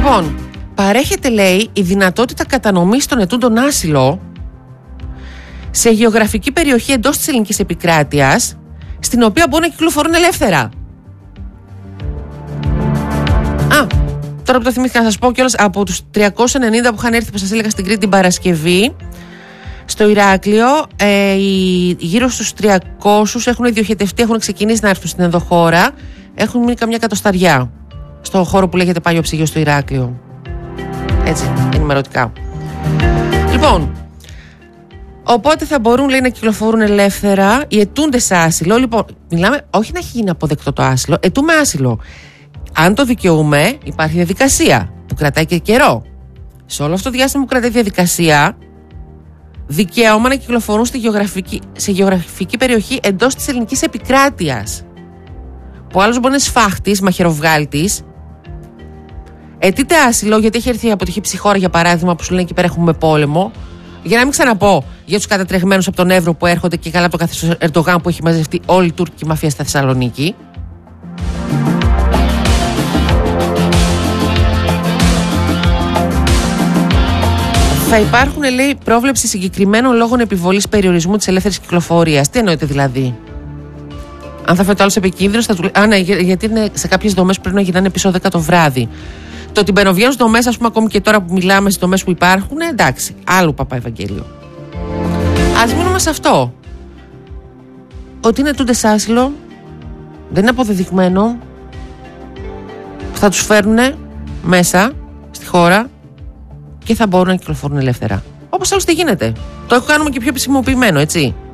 Λοιπόν, παρέχεται, λέει, η δυνατότητα κατανομής των ετούντων άσυλο σε γεωγραφική περιοχή εντός της ελληνικής επικράτειας, στην οποία μπορούν να κυκλοφορούν ελεύθερα. Τώρα που το θυμήθηκα να σας πω κιόλας, από τους 390 που είχαν έρθει, που σας έλεγα, στην Κρήτη την Παρασκευή, στο Ηράκλειο, γύρω στους 300 έχουν διοχετευτεί, έχουν ξεκινήσει να έρθουν στην ενδοχώρα. Έχουν μείνει καμιά κατοσταριά στο χώρο που λέγεται Πάγιο Ψυγείο στο Ηράκλειο. Έτσι, ενημερωτικά. Λοιπόν, οπότε θα μπορούν, λέει, να κυκλοφορούν ελεύθερα οι αιτούντες άσυλο. Λοιπόν, μιλάμε, όχι να έχει γίνει αποδεκτό το άσυλο, αιτούμε άσυλο. Αν το δικαιούμε, υπάρχει διαδικασία που κρατάει και καιρό. Σε όλο αυτό το διάστημα που κρατάει διαδικασία, δικαίωμα να κυκλοφορούν σε γεωγραφική περιοχή εντός της ελληνικής επικράτειας. Που άλλος μπορεί να είναι σφάχτης, μαχαιροβγάλτης. Αιτείται άσυλο γιατί έχει έρθει από τη χύψη χώρα, για παράδειγμα, που σου λένε εκεί πέρα έχουμε πόλεμο. Για να μην ξαναπώ για τους κατατρεγμένους από τον Εύρο που έρχονται και καλά από το καθεστώς Ερντογάν που έχει μαζευτεί όλη η τουρκική μαφία στη Θεσσαλονίκη. Θα υπάρχουν, λέει, πρόβλεψη συγκεκριμένων λόγων επιβολής περιορισμού της ελεύθερης κυκλοφορίας. Τι εννοείται δηλαδή? Αν θα φέρει το άλλο σε επικίνδυνο, θα του... ναι, γιατί είναι σε κάποιες δομές που πρέπει να γυρνάνε πίσω 10 το βράδυ. Το ότι μπαινοβγαίνουν στις δομές, ας πούμε, ακόμη και τώρα που μιλάμε στις δομές που υπάρχουν, εντάξει, άλλο παπά Ευαγγέλιο. Ας μείνουμε σε αυτό. Ότι είναι αιτούντες άσυλο, δεν είναι αποδεδειγμένο, θα τους φέρουν μέσα στη χώρα και θα μπορούν να κυκλοφορούν ελεύθερα. Όπως άλλωστε γίνεται. Το κάνουμε και πιο επισημοποιημένο, έτσι.